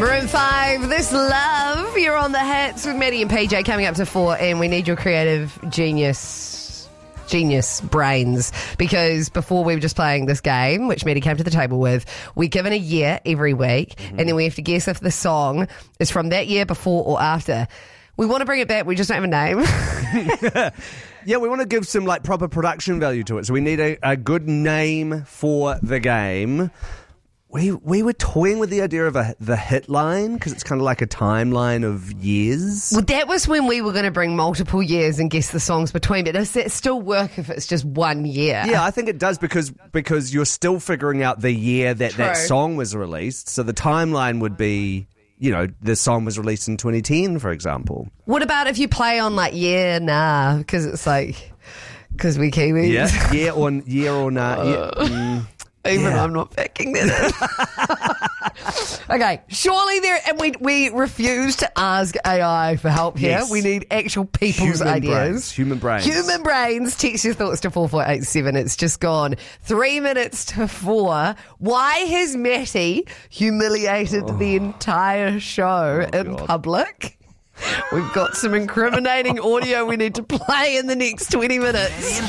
Maroon 5, This Love. You're on the hits with Maddie and PJ coming up to 4, and we need your creative genius brains, because before we were just playing this game, which Maddie came to the table with, we're given a year every week, and then we have to guess if the song is from that year, before or after. We want to bring it back, we just don't have a name. Yeah, we want to give some proper production value to it, so we need a good name for the game. We were toying with the idea of the hit line, because it's kind of like a timeline of years. Well, that was when we were going to bring multiple years and guess the songs between, but does that still work if it's just 1 year? Yeah, I think it does, because you're still figuring out the year that song was released. So the timeline would be, the song was released in 2010, for example. What about if you play on because it's because we Kiwis? Yeah, year or nah. Even I'm not backing that in. Okay, surely and we refuse to ask AI for help here. Yes. We need actual people's ideas. Human brains. Human brains. Text your thoughts to 4487. It's just gone 3 minutes to 4. Why has Matty humiliated the entire show in public? We've got some incriminating audio we need to play in the next 20 minutes.